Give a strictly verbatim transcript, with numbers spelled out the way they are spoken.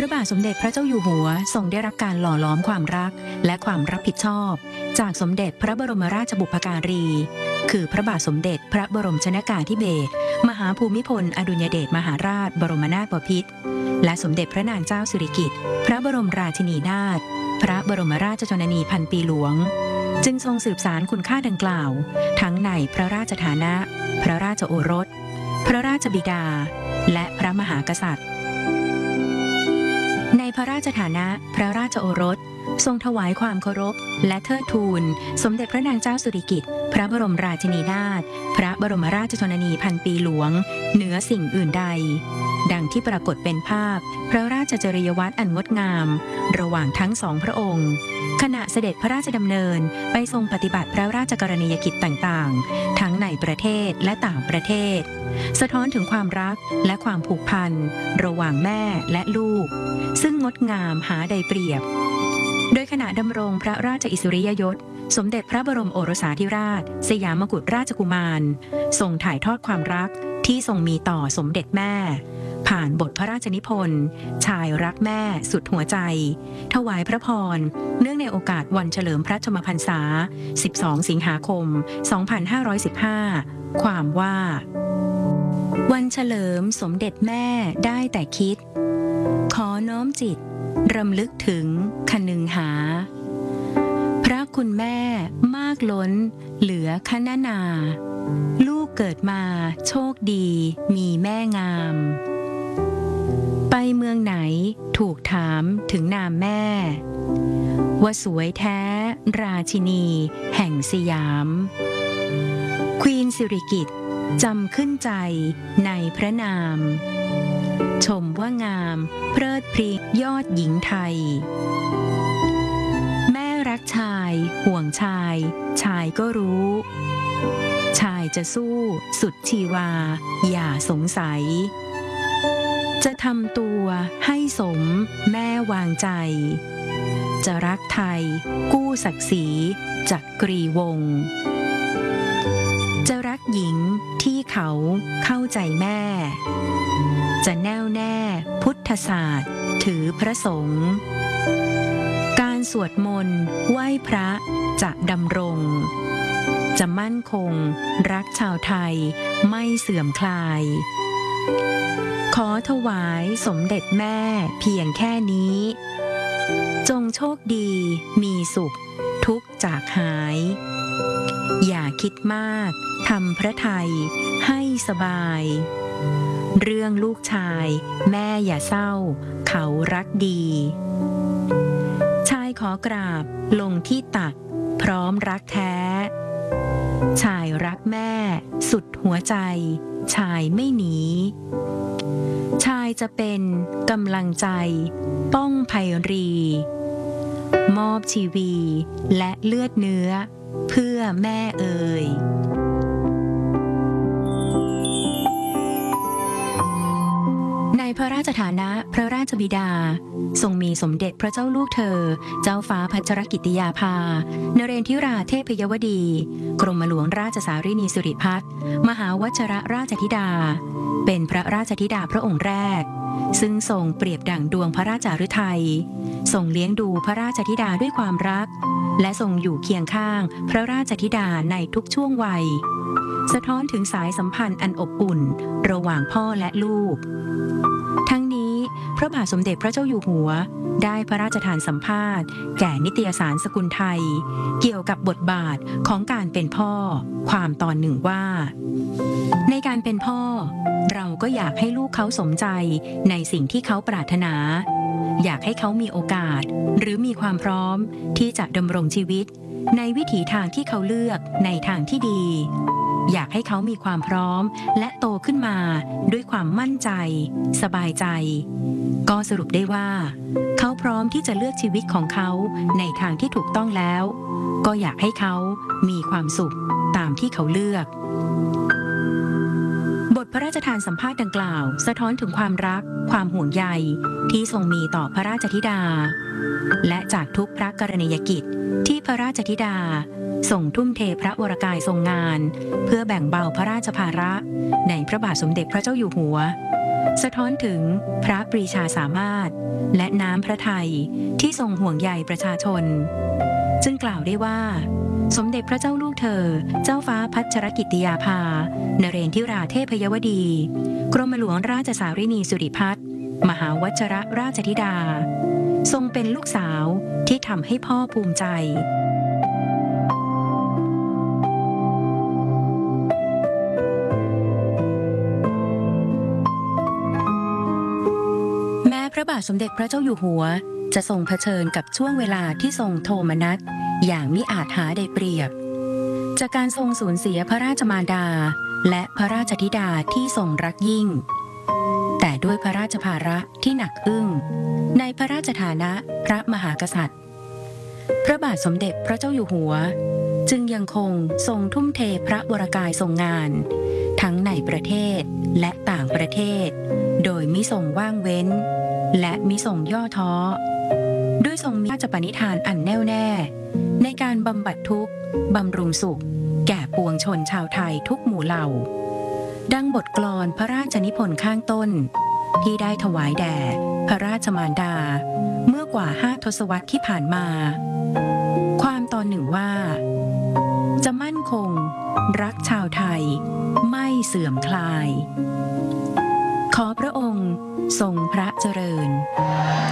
ระบาทสมเด็จพระเจ้าอยู่หัวทรงได้รับการหล่อหลอมความรักและความรับผิดชอบจากสมเด็จพระบรมราชบุพการีคือพระบาทสมเด็จพระบรมชนกาธิเบศรมหาภูมิพลอดุลยเดชมหาราชบรมนาถบพิตรและสมเด็จพระนางเจ้าสิริกิติ์พระบรมราชินีนาถพระบรมราชชนนีพันปีหลวงจึงทรงสืบสานคุณค่าดังกล่าวทั้งในพระราชฐานะพระราชโอรสพระราชบิดาและพระมหากษัตริย์ในพระราชฐานะพระราชโอรสทรงถวายความเคารพและเทิดทูนสมเด็จพระนางเจ้าสิริกิติ์พระบรมราชินีนาถพระบรมราชชนนีพันปีหลวงเหนือสิ่งอื่นใดดังที่ปรากฏเป็นภาพพระราชจริยวัตรอันงดงามระหว่างทั้งสองพระองค์ขณะเสด็จพระราชดำเนินไปทรงปฏิบัติพระราชกรณียกิจต่างๆทั้งในประเทศและต่างประเทศสะท้อนถึงความรักและความผูกพันระหว่างแม่และลูกซึ่งงดงามหาใดเปรียบโดยขณะดำรงพระราชอิสริยยศสมเด็จพระบรมโอรสาธิราชสยามกุฎราชกุมารทรงถ่ายทอดความรักที่ทรงมีต่อสมเด็จแม่ผ่านบทพระราชนิพนธ์ชายรักแม่สุดหัวใจถวายพระพรเนื่องในโอกาสวันเฉลิมพระชนมพรรษาสิบสองสิงหาคมสองพันห้าร้อยสิบห้าความว่าวันเฉลิมสมเด็จแม่ได้แต่คิดขอน้อมจิตรำลึกถึงคนึงหาพระคุณแม่มากล้นเหลือคณนาลูกเกิดมาโชคดีมีแม่งามไปเมืองไหนถูกถามถึงนามแม่ว่าสวยแท้ราชินีแห่งสยามควีนสิริกิติ์จำขึ้นใจในพระนามชมว่างามเพลิดเพลินยอดหญิงไทยแม่รักชายห่วงชายชายก็รู้ชายจะสู้สุดชีวาอย่าสงสัยจะทำตัวให้สมแม่วางใจจะรักไทยกู้ศักดิ์ศรีจักรีวงศ์จะรักหญิงที่เขาเข้าใจแม่จะแน่วแน่พุทธศาสตร์ถือพระสงฆ์การสวดมนต์ไหว้พระจะดำรงจะมั่นคงรักชาวไทยไม่เสื่อมคลายขอถวายสมเด็จแม่เพียงแค่นี้จงโชคดีมีสุขทุกข์จากหายอย่าคิดมากทำพระไทยให้สบายเรื่องลูกชายแม่อย่าเศร้าเขารักดีชายขอกราบลงที่ตักพร้อมรักแท้ชายรักแม่สุดหัวใจชายไม่หนีชายจะเป็นกำลังใจป้องภัยรีมอบชีวีและเลือดเนื้อเพื่อแม่เอ่ยในพระราชฐานะพระราชบิดาทรงมีสมเด็จพระเจ้าลูกเธอเจ้าฟ้าพัชรกิติยาภานเรนทิราเทพยวดีกรมหลวงราชสารินีสิริพัฒน์มหาวชรราชธิดาเป็นพระราชธิดาพระองค์แรกซึ่งทรงเปรียบดั่งดวงพระราชฤทัยทรงเลี้ยงดูพระราชธิดาด้วยความรักและทรงอยู่เคียงข้างพระราชธิดาในทุกช่วงวัยสะท้อนถึงสายสัมพันธ์อันอบอุ่นระหว่างพ่อและลูกทั้งนี้พระบาทสมเด็จพระเจ้าอยู่หัวได้พระราชทานสัมภาษณ์แก่นิตยสารสกุลไทยเกี่ยวกับบทบาทของการเป็นพ่อความตอนหนึ่งว่าในการเป็นพ่อเราก็อยากให้ลูกเขาสมใจในสิ่งที่เขาปรารถนาอยากให้เขามีโอกาสหรือมีความพร้อมที่จะดำรงชีวิตในวิถีทางที่เขาเลือกในทางที่ดีอยากให้เขามีความพร้อมและโตขึ้นมาด้วยความมั่นใจสบายใจก็สรุปได้ว่าเขาพร้อมที่จะเลือกชีวิตของเขาในทางที่ถูกต้องแล้วก็อยากให้เขามีความสุขตามที่เขาเลือกบทพระราชทานสัมภาษณ์ดังกล่าวสะท้อนถึงความรักความห่วงใยที่ทรงมีต่อพระราชธิดาและจากทุกพระกรณียกิจที่พระราชธิดาทรงทุ่มเทพระวรกายทรงงานเพื่อแบ่งเบาพระราชภาระในพระบาทสมเด็จพระเจ้าอยู่หัวสะท้อนถึงพระปรีชาสามารถและน้ำพระทัยที่ทรงห่วงใยประชาชนจึงกล่าวได้ว่าสมเด็จพระเจ้าลูกเธอเจ้าฟ้าพัชรกิติยาภานเรนทิราเทพยวดีกรมหลวงราชสารินีสุริพัฒน์มหาวัชรราชธิดาทรงเป็นลูกสาวที่ทำให้พ่อภูมิใจแม้พระบาทสมเด็จพระเจ้าอยู่หัวจะทรงเผชิญกับช่วงเวลาที่ทรงโทมนัสอย่างมิอาจหาได้เปรียบจากการทรงสูญเสียพระราชมารดาและพระราชธิดาที่ทรงรักยิ่งแต่ด้วยพระราชภาระที่หนักอึ้งในพระราชฐานะพระมหากษัตริย์พระบาทสมเด็จพระเจ้าอยู่หัวจึงยังคงทรงทุ่มเทพระวรกายทรงงานทั้งในประเทศและต่างประเทศโดยมิทรงว่างเว้นและมิทรงย่อท้อด้วยทรงมีพระราชปณิธานอันแน่วแน่ในการบำบัดทุกข์บำรุงสุขแก่ปวงชนชาวไทยทุกหมู่เหล่าดังบทกลอนพระราชนิพนธ์ข้างต้นที่ได้ถวายแด่พระราชมารดาเมื่อกว่าห้าทศวรรษที่ผ่านมาความตอนหนึ่งว่าจะมั่นคงรักชาวไทยไม่เสื่อมคลายขอพระองค์ทรงพระเจริญ